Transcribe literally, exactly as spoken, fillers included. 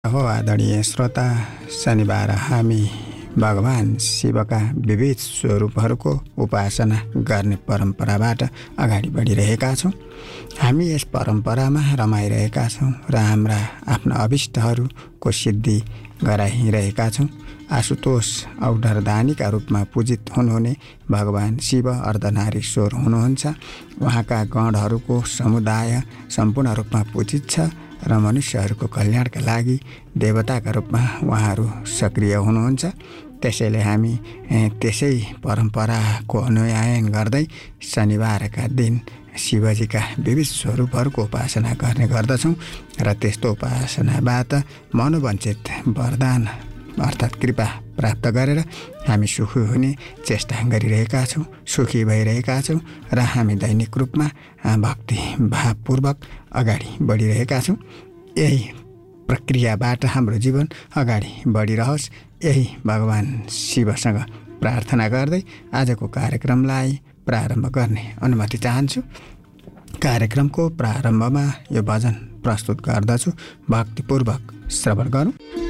हो आदरणीय श्रोता, शनिबार हामी भगवान शिवका विविध स्वरूपहरूको उपासना गर्ने परम्पराबाट अगाडि बढिरहेका छौँ। हामी यस परम्परामा रमाइरहेका छौँ र हाम्रा आफ्ना अभिष्टहरूको सिद्धि गराइरहेका छौँ। आशुतोष औडरदानीका रूपमा पूजित हुनुहुने भगवान शिव अर्धनारीश्वर हुनुहुन्छ। उहाँका गणहरूको समुदाय सम्पूर्ण रूपमा पूजित छ र मनुष्यहरूको कल्याणका लागि देवताका रूपमा उहाँहरू सक्रिय हुनुहुन्छ। त्यसैले हामी त्यसै परम्पराको अनुयायन गर्दै शनिबारका दिन शिवजीका विविध स्वरूपहरूको उपासना गर्ने गर्दछौँ र त्यस्तो उपासनाबाट मनोवाञ्छित वरदान अर्थात् कृपा प्राप्त गरेर हामी सुखी हुने चेष्टा गरिरहेका छौँ, सुखी भइरहेका छौँ र हामी दैनिक रूपमा भक्ति भावपूर्वक अगाडि बढिरहेका छौँ। यही प्रक्रियाबाट हाम्रो जीवन अगाडि बढिरहोस्, यही भगवान शिवसँग प्रार्थना गर्दै आजको कार्यक्रमलाई प्रारम्भ गर्ने अनुमति चाहन्छु। कार्यक्रमको प्रारम्भमा यो भजन प्रस्तुत गर्दछु, भक्तिपूर्वक श्रवण गरौँ।